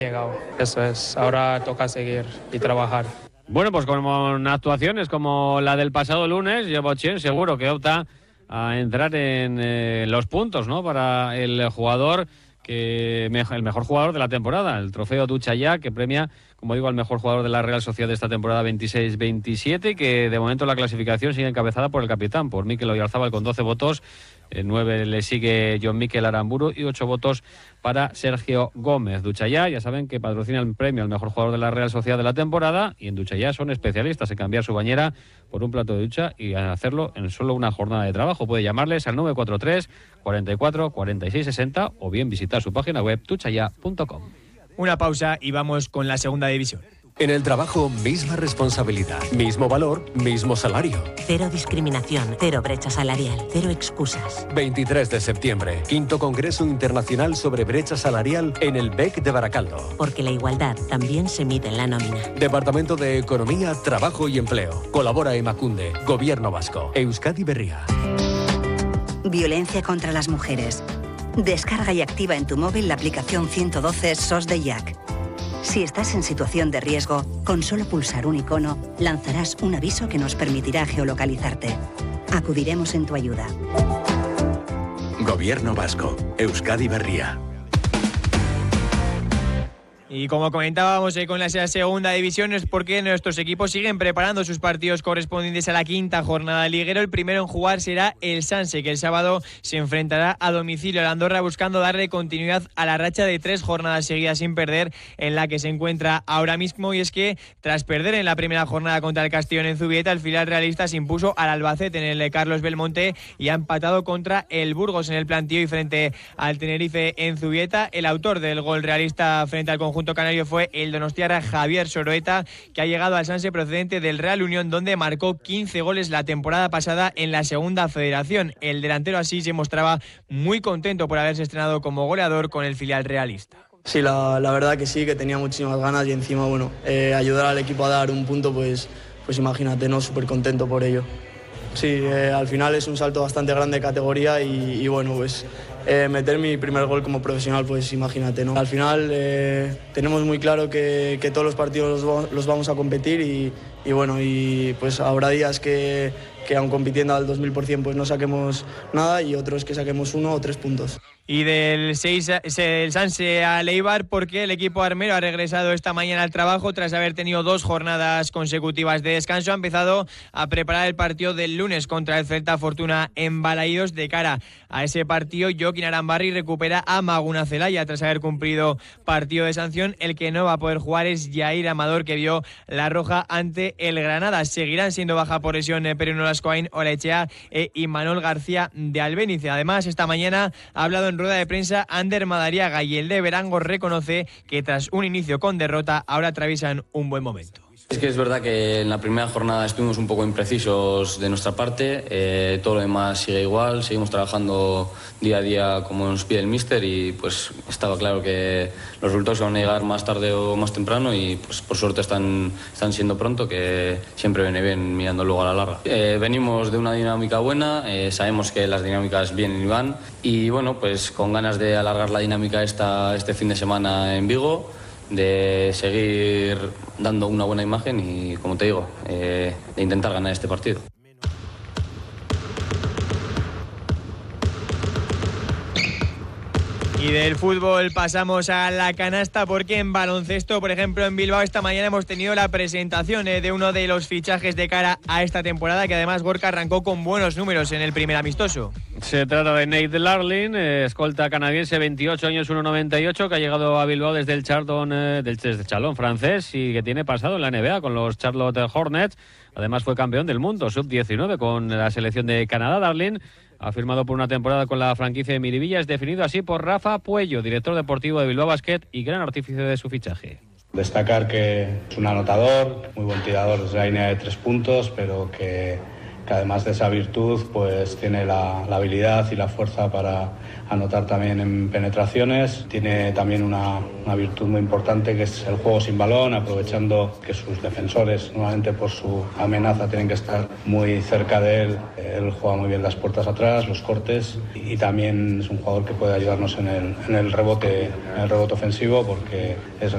Llegado, eso es, ahora toca seguir y trabajar. Bueno, pues con actuaciones como la del pasado lunes, Jebochen seguro que opta a entrar en los puntos, ¿no? Para el jugador el mejor jugador de la temporada, el trofeo Duchaya, que premia, como digo, al mejor jugador de la Real Sociedad de esta temporada 26-27, que de momento la clasificación sigue encabezada por el capitán, por Mikel Oyarzabal con 12 votos, 9 le sigue Jon Mikel Aramburu y 8 votos para Sergio Gómez. Duchaya, ya saben que patrocina el premio al mejor jugador de la Real Sociedad de la temporada, y en Duchaya son especialistas en cambiar su bañera por un plato de ducha y hacerlo en solo una jornada de trabajo. Puede llamarles al 943 44 46 60 o bien visitar su página web duchaya.com. Una pausa y vamos con la segunda división. En el trabajo, misma responsabilidad, mismo valor, mismo salario. Cero discriminación, cero brecha salarial, cero excusas. 23 de septiembre, 5º Congreso Internacional sobre Brecha Salarial en el BEC de Baracaldo. Porque la igualdad también se mide en la nómina. Departamento de Economía, Trabajo y Empleo. Colabora Emakunde, Gobierno Vasco, Euskadi Berria. Violencia contra las mujeres. Descarga y activa en tu móvil la aplicación 112 SOS de Jack. Si estás en situación de riesgo, con solo pulsar un icono, lanzarás un aviso que nos permitirá geolocalizarte. Acudiremos en tu ayuda. Gobierno Vasco, Euskadi Berria. Y como comentábamos con la segunda división, es porque nuestros equipos siguen preparando sus partidos correspondientes a la quinta jornada liguero. El primero en jugar será el Sanse, que el sábado se enfrentará a domicilio al Andorra, buscando darle continuidad a la racha de 3 jornadas seguidas sin perder en la que se encuentra ahora mismo. Y es que tras perder en la primera jornada contra el Castellón en Zubieta, el filial realista se impuso al Albacete en el Carlos Belmonte y ha empatado contra el Burgos en el plantío y frente al Tenerife en Zubieta. El autor del gol realista frente al conjunto canario fue el donostiarra Javier Soroeta, que ha llegado al Sanse procedente del Real Unión, donde marcó 15 goles la temporada pasada en la segunda federación. El delantero así se mostraba muy contento por haberse estrenado como goleador con el filial realista. Sí, la verdad que sí, que tenía muchísimas ganas y encima, ayudar al equipo a dar un punto, pues imagínate, ¿no? Súper contento por ello. Sí, al final es un salto bastante grande de categoría y meter mi primer gol como profesional, pues imagínate, ¿no? Al final tenemos muy claro que todos los partidos los vamos a competir y pues habrá días que aun compitiendo al 2000% pues no saquemos nada y otros que saquemos 1 o 3 puntos. Y del Sanse al Eibar, porque el equipo armero ha regresado esta mañana al trabajo tras haber tenido 2 jornadas consecutivas de descanso. Ha empezado a preparar el partido del lunes contra el Celta Fortuna en Balaídos. De cara a ese partido, Joaquín Arambarri recupera a Maguna Zelaya tras haber cumplido partido de sanción. El que no va a poder jugar es Jair Amador, que vio la roja ante el Granada. Seguirán siendo baja por lesión Perino Lascoain, Olechea e Imanol García de Albénice. Además, esta mañana ha hablado en rueda de prensa Ander Madariaga y el de Berango reconoce que tras un inicio con derrota ahora atraviesan un buen momento. Es que es verdad que en la primera jornada estuvimos un poco imprecisos de nuestra parte, todo lo demás sigue igual, seguimos trabajando día a día como nos pide el míster y pues estaba claro que los resultados se van a llegar más tarde o más temprano y pues por suerte están siendo pronto, que siempre viene bien mirando luego a la larga. Venimos de una dinámica buena, sabemos que las dinámicas vienen y van y bueno, pues con ganas de alargar la dinámica este fin de semana en Vigo, de seguir dando una buena imagen y, como te digo, de intentar ganar este partido. Y del fútbol pasamos a la canasta, porque en baloncesto, por ejemplo, en Bilbao esta mañana hemos tenido la presentación de uno de los fichajes de cara a esta temporada, que además Gorka arrancó con buenos números en el primer amistoso. Se trata de Nate Larlin, escolta canadiense, 28 años, 1,98, que ha llegado a Bilbao desde el Chalon francés y que tiene pasado en la NBA con los Charlotte Hornets. Además fue campeón del mundo sub-19 con la selección de Canadá. Larlin ha firmado por una temporada con la franquicia de Miribilla, es definido así por Rafa Puello, director deportivo de Bilbao Basket y gran artífice de su fichaje. Destacar que es un anotador, muy buen tirador desde la línea de 3 puntos, pero que además de esa virtud pues tiene la habilidad y la fuerza para anotar también en penetraciones. Tiene también una virtud muy importante, que es el juego sin balón, aprovechando que sus defensores normalmente por su amenaza tienen que estar muy cerca de él. Él juega muy bien las puertas atrás, los cortes, y también es un jugador que puede ayudarnos en el rebote ofensivo, porque es